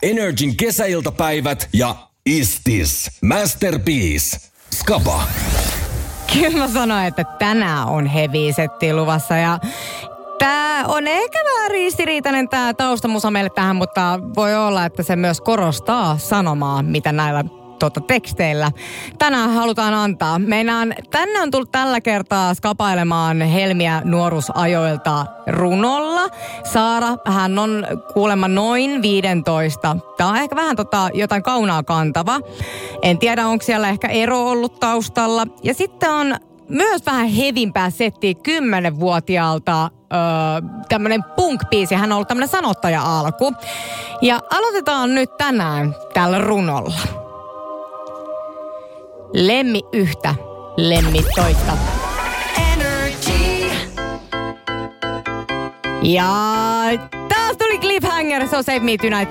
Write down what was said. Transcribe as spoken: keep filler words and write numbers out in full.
Energin kesäiltapäivät ja Istis. Masterpiece. Skaba. Kyllä mä sanoin, että tänään on heavy setti luvassa ja tää on ehkä vähän ristiriitainen tää taustamusa meille tähän, mutta voi olla, että se myös korostaa sanomaa, mitä näillä Tota, teksteillä tänään halutaan antaa. Meinaan, tänne on tullut tällä kertaa skapailemaan Helmiä nuoruusajoilta runolla. Saara, hän on kuulemma noin viisitoista. Tää on ehkä vähän tota, jotain kaunaa kantava. En tiedä, onko siellä ehkä ero ollut taustalla. Ja sitten on myös vähän hevimpää settiä kymmenvuotiaalta öö, tämmönen punk-biisi. Hän on ollut tämmönen sanottaja-alku. Ja aloitetaan nyt tänään tällä runolla. Lemmi yhtä, lemmi toista. Energy. Ja taas tuli cliffhanger, so save me tonight.